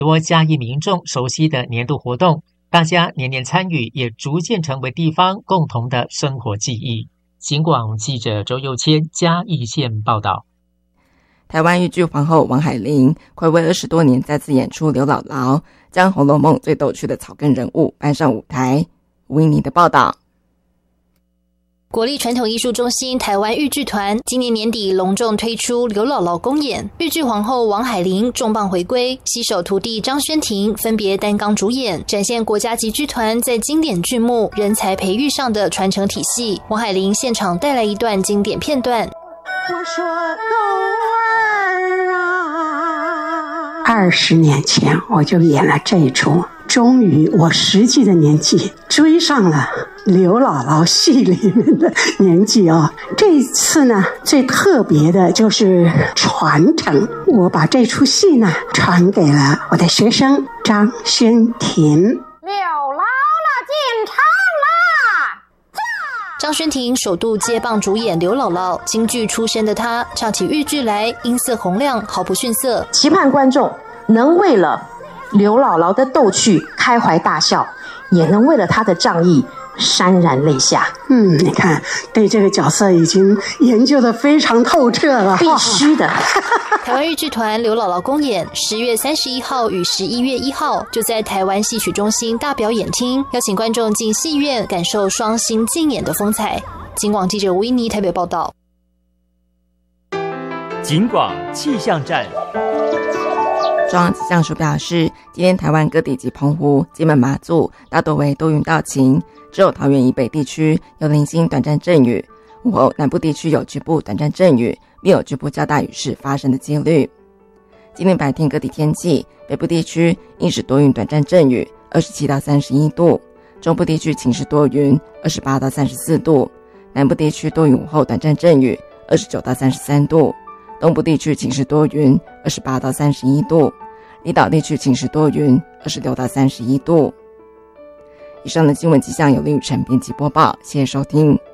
多嘉义民众熟悉的年度活动，大家年年参与，也逐渐成为地方共同的生活记忆。警广记者周佑谦嘉义县报道。 台湾豫剧皇后王海玲睽违20多年再次演出刘姥姥，将《红楼梦》最逗趣的草根人物搬上舞台。吴依妮的报道。 国立传统艺术中心台湾豫剧团今年年底隆重推出刘姥姥公演，豫剧皇后王海玲重磅回归，携手徒弟张轩婷分别担纲主演，展现国家级剧团在经典剧目人才培育上的传承体系。王海玲现场带来一段经典片段。 我说狗儿啊，20年前我就演了这一出，终于我实际的年纪追上了刘姥姥戏里面的年纪啊。这一次呢，最特别的就是传承，我把这出戏呢传给了我的学生张轩婷。 刘姥姥进场啦！ 张轩婷首度接棒主演刘姥姥，京剧出身的她唱起豫剧来音色洪亮，毫不逊色。 期盼观众能为了刘姥姥的逗趣开怀大笑，也能为了她的仗义潸然泪下。 你看，对这个角色已经研究得非常透彻了， 必须的。 台湾豫剧团刘姥姥公演10月31号与11月1号就在台湾戏曲中心大表演厅，邀请观众进戏院感受双星竞演的风采。警广记者吴依妮台北报道。 警广气象站。 中央气象署表示，今天台湾各地及澎湖、金门、马祖大多为多云到晴，只有桃园以北地区有零星短暂阵雨，午后南部地区有局部短暂阵雨，并有局部较大雨势发生的几率。今天白天各地天气，北部地区阴时多云短暂阵雨，27到31度；中部地区晴时多云，28到34度；南部地区多云午后短暂阵雨，29到33度；东部地区晴时多云，28到31度；离岛地区晴时多云，26到31度。以上的新闻气象由林宇辰编辑播报，谢谢收听。